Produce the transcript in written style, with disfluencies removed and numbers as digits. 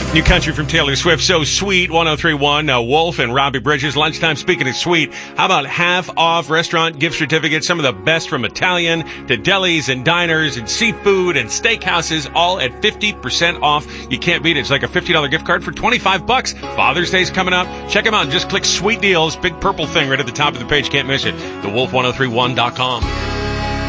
New country from Taylor Swift, So Sweet, 103.1, Wolf and Robbie Bridges. Lunchtime, speaking of sweet, how about half-off restaurant gift certificates? Some of the best from Italian to delis and diners and seafood and steakhouses, all at 50% off. You can't beat it. It's like a $50 gift card for $25. Father's Day's coming up. Check them out. Just click Sweet Deals, big purple thing right at the top of the page. Can't miss it. TheWolf1031.com.